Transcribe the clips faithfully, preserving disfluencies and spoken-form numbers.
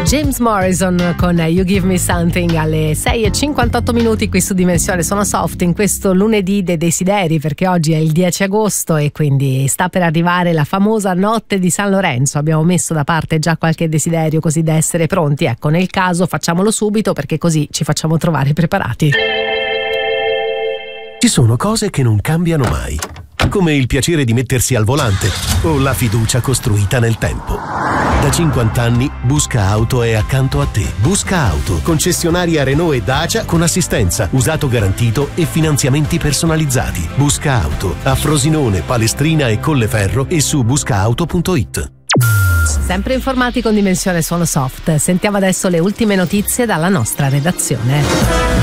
James Morrison con You Give Me Something alle sei e cinquantotto minuti qui su Dimensione Suono Soft in questo lunedì dei desideri, perché oggi è il dieci agosto e quindi sta per arrivare la famosa notte di San Lorenzo. Abbiamo messo da parte già qualche desiderio così da essere pronti. Ecco, nel caso facciamolo subito, perché così ci facciamo trovare preparati. Ci sono cose che non cambiano mai, come il piacere di mettersi al volante o la fiducia costruita nel tempo. Da cinquanta anni Busca Auto è accanto a te. Busca Auto, concessionaria Renault e Dacia con assistenza, usato garantito e finanziamenti personalizzati. Busca Auto, a Frosinone, Palestrina e Colleferro e su busca auto punto it. Sempre informati con Dimensione Suono Soft. Sentiamo adesso le ultime notizie dalla nostra redazione.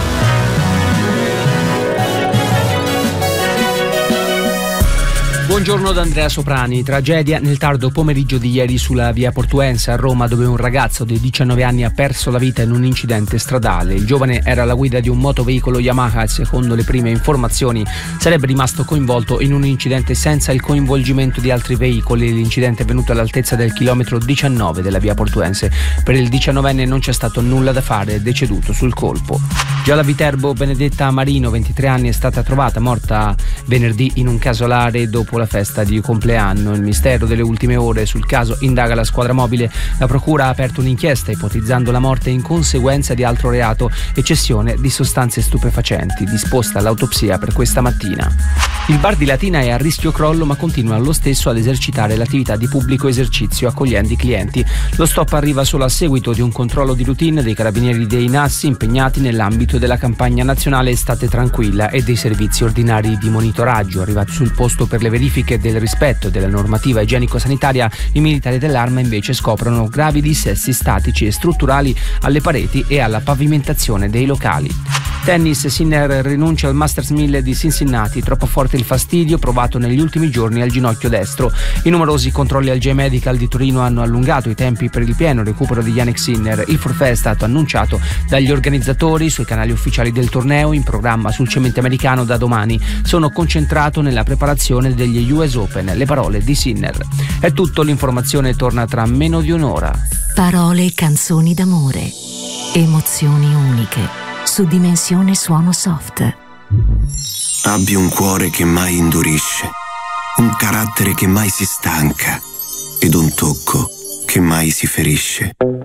Buongiorno da Andrea Soprani. Tragedia nel tardo pomeriggio di ieri sulla via Portuense a Roma, dove un ragazzo di diciannove anni ha perso la vita in un incidente stradale. Il giovane era alla guida di un motoveicolo Yamaha e secondo le prime informazioni sarebbe rimasto coinvolto in un incidente senza il coinvolgimento di altri veicoli. L'incidente è venuto all'altezza del chilometro diciannove della via Portuense. Per il diciannovenne non c'è stato nulla da fare, è deceduto sul colpo. Già la Viterbo Benedetta Marino, ventitré anni, è stata trovata morta venerdì in un casolare dopo la festa di compleanno. Il mistero delle ultime ore sul caso indaga la squadra mobile. La procura ha aperto un'inchiesta ipotizzando la morte in conseguenza di altro reato e cessione di sostanze stupefacenti, disposta l'autopsia per questa mattina. Il bar di Latina è a rischio crollo, ma continua lo stesso ad esercitare l'attività di pubblico esercizio accogliendo i clienti. Lo stop arriva solo a seguito di un controllo di routine dei carabinieri dei NAS impegnati nell'ambito della campagna nazionale Estate Tranquilla e dei servizi ordinari di monitoraggio. Arrivati sul posto per le verifiche del rispetto della normativa igienico-sanitaria, i militari dell'Arma invece scoprono gravi dissesti statici e strutturali alle pareti e alla pavimentazione dei locali. Tennis, Sinner rinuncia al Masters mille di Cincinnati, troppo forte il fastidio provato negli ultimi giorni al ginocchio destro. I numerosi controlli al J Medical di Torino hanno allungato i tempi per il pieno recupero di Jannik Sinner. Il forfait è stato annunciato dagli organizzatori sui canali ufficiali del torneo, in programma sul cemento americano da domani. Sono concentrato nella preparazione degli U S Open, le parole di Sinner. È tutto, l'informazione torna tra meno di un'ora. Parole e canzoni d'amore, emozioni uniche. Su Dimensione Suono Soft. Abbi un cuore che mai indurisce, un carattere che mai si stanca ed un tocco che mai si ferisce.